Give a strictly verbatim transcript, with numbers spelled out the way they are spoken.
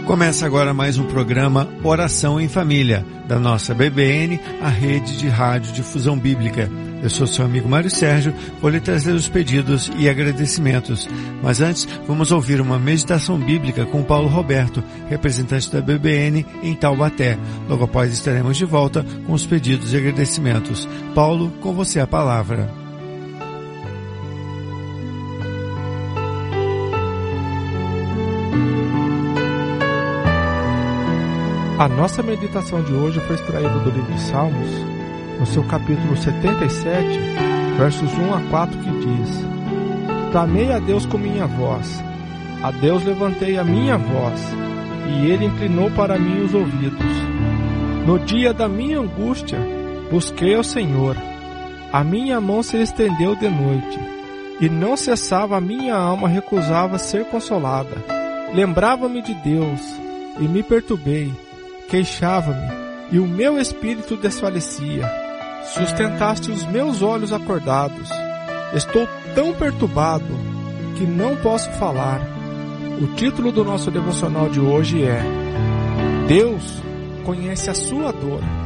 Começa agora mais um programa Oração em Família, da nossa B B N, a rede de rádio difusão bíblica. Eu sou seu amigo Mário Sérgio, vou lhe trazer os pedidos e agradecimentos. Mas antes, vamos ouvir uma meditação bíblica com Paulo Roberto, representante da B B N em Taubaté. Logo após estaremos de volta com os pedidos e agradecimentos. Paulo, com você a palavra. A nossa meditação de hoje foi extraída do livro de Salmos, no seu capítulo setenta e sete, versos um a quatro, que diz: Clamei a Deus com minha voz, a Deus levantei a minha voz, e Ele inclinou para mim os ouvidos. No dia da minha angústia, busquei ao Senhor, a minha mão se estendeu de noite, e não cessava a minha alma, recusava ser consolada. Lembrava-me de Deus, e me perturbei, queixava-me, e o meu espírito desfalecia. Sustentaste os meus olhos acordados. Estou tão perturbado que não posso falar. O título do nosso devocional de hoje é: Deus conhece a sua dor.